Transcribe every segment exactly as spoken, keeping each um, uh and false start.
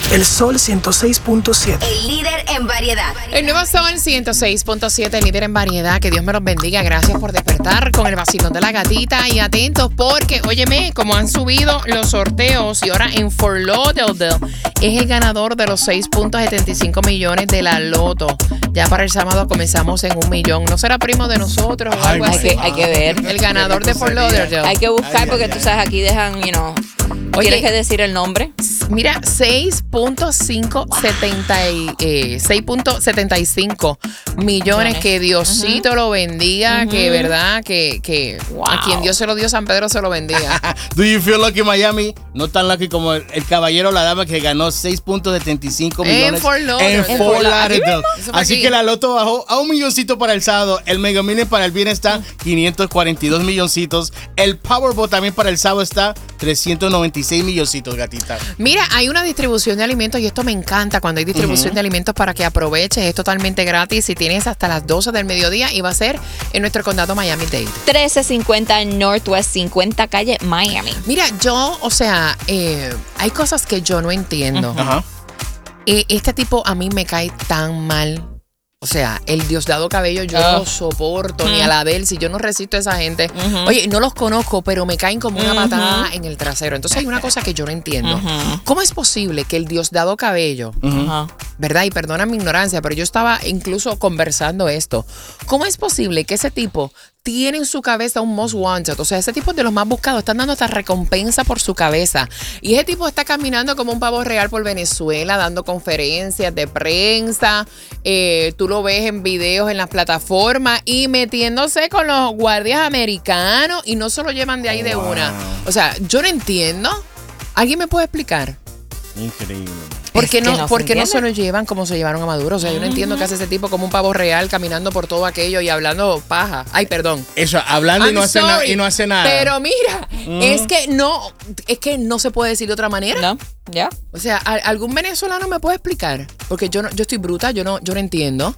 El Sol ciento seis punto siete. El líder en variedad. El nuevo Sol ciento seis punto siete, líder en variedad. Que Dios me los bendiga. Gracias por despertar con el vacilón de la gatita. Y atentos porque, óyeme, como han subido los sorteos y ahora en Fort Lauderdale es el ganador de los seis punto setenta y cinco millones de la loto. Ya para el sábado comenzamos en un millón. ¿No será primo de nosotros o algo Ay, así? hay que- hay que ver. El ganador de Fort Lauderdale. Hay que buscar Ay, porque ay, tú ay. sabes, aquí dejan, you know. Oye, ¿Quieres que decir el nombre? Mira, seis punto setenta y cinco millones. Que Diosito lo bendiga. Que verdad, que, que a quien Dios se lo dio, San Pedro se lo bendiga. Do you feel lucky, Miami? No tan lucky como el, el caballero o la dama que ganó seis punto setenta y cinco En millones Fort Lauderdale. en En Fort Fort Lauderdale. Lauderdale. Eso fue Así aquí. que la loto bajó a un milloncito para el sábado. El Mega Million para el viernes está quinientos cuarenta y dos milloncitos. El Powerball también para el sábado está trescientos noventa y seis milloncitos, gatita. Mira, hay una distribución de alimentos y esto me encanta cuando hay distribución de alimentos para que aproveches. Es totalmente gratis y tienes hasta las doce del mediodía y va a ser en nuestro condado Miami-Dade. trece cincuenta Northwest cincuenta calle Miami. Mira, yo, o sea, eh, hay cosas que yo no entiendo. Ajá. Eh, este tipo a mí me cae tan mal. O sea, el Diosdado Cabello yo Oh. no soporto ni a la Delcy, yo no resisto a esa gente. Oye, no los conozco, pero me caen como una patada en el trasero. Entonces hay una cosa que yo no entiendo. ¿Cómo es posible que el Diosdado Cabello, Ajá. verdad? Y perdona mi ignorancia, pero yo estaba incluso conversando esto. ¿Cómo es posible que ese tipo tiene en su cabeza un most wanted? O sea, ese tipo es de los más buscados. Están dando hasta recompensa por su cabeza. Y ese tipo está caminando como un pavo real por Venezuela, dando conferencias de prensa. Eh, tú lo ves en videos en las plataformas y metiéndose con los guardias americanos y no se lo llevan de ahí de una. O sea, yo no entiendo. ¿Alguien me puede explicar? Increíble. ¿Por Es qué que no, no se ¿por qué no se entiende. lo llevan como se llevaron a Maduro? O sea, yo no entiendo qué hace ese tipo como un pavo real caminando por todo aquello y hablando paja. Ay, perdón. Eso, hablando y I'm no, hace na- sorry, y no hace nada. Pero mira, es que no, es que no se puede decir de otra manera. ¿No? ¿Ya? O sea, ¿al- ¿algún venezolano me puede explicar? Porque yo no, yo estoy bruta, yo no, yo no entiendo.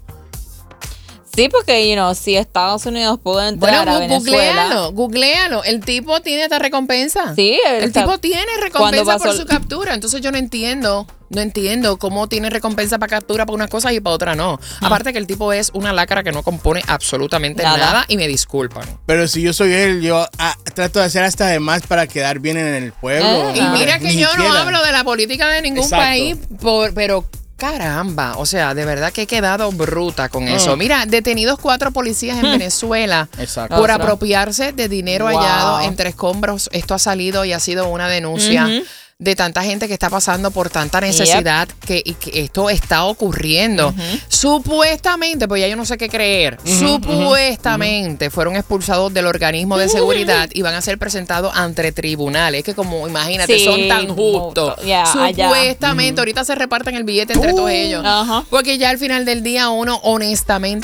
Sí, porque, you know, si Estados Unidos pudo entrar Bueno, a gu- Venezuela. googlealo, googlealo. El tipo tiene esta recompensa. Sí, el está- tipo tiene cuando recompensa pasó por el- su captura. Entonces yo no entiendo, no entiendo cómo tiene recompensa para captura para unas cosas y para otras no. Aparte que el tipo es una lacra que no compone absolutamente nada, Nada. y me disculpan. Pero si yo soy él, yo ah, trato de hacer hasta de más para quedar bien en el pueblo. Eh, Y Ah, mira que Ni yo no siquiera. hablo de la política de ningún Exacto. país, por- pero caramba, o sea, de verdad que he quedado bruta con eso. Mira, detenidos cuatro policías en Venezuela Exacto. por Ostras. apropiarse de dinero Wow. hallado entre escombros. Esto ha salido y ha sido una denuncia Ujú. de tanta gente que está pasando por tanta necesidad que, y que esto está ocurriendo. Supuestamente, pues ya yo no sé qué creer, supuestamente fueron expulsados del organismo de seguridad y van a ser presentados ante tribunales. Que como, imagínate, Sí, son tan justos. mu- ya, allá. Supuestamente, ahorita se reparten el billete entre todos ellos. Ajá. Porque ya al final del día uno honestamente